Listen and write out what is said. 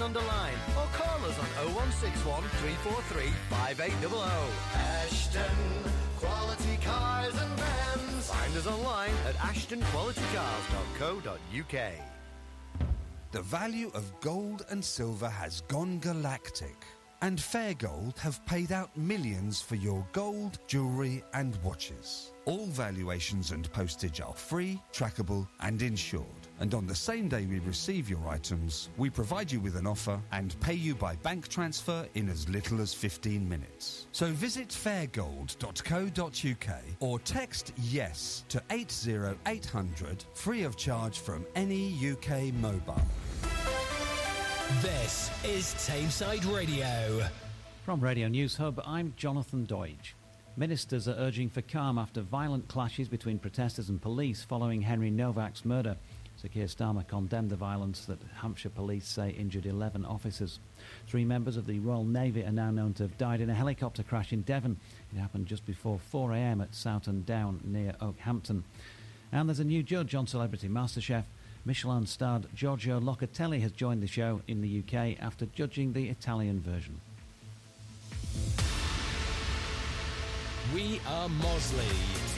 underline or call us on 0161 343 5800. Ashton Quality Cars and Vans. Find us online at ashtonqualitycars.co.uk. The value of gold and silver has gone galactic, and Fair Gold have paid out millions for your gold, jewellery and watches. All valuations and postage are free, trackable and insured. And on the same day we receive your items, we provide you with an offer and pay you by bank transfer in as little as 15 minutes. So visit fairgold.co.uk or text YES to 80800 free of charge from any UK mobile. This is Tameside Radio. From Radio News Hub, I'm Jonathan Deutsch. Ministers are urging for calm after violent clashes between protesters and police following Henry Novak's murder. Sir Keir Starmer condemned the violence that Hampshire police say injured 11 officers. 3 members of the Royal Navy are now known to have died in a helicopter crash in Devon. It happened just before 4 a.m. at Soughton Down near Oakhampton. And there's a new judge on Celebrity MasterChef. Michelin-starred Giorgio Locatelli has joined the show in the UK after judging the Italian version. We are Mosley.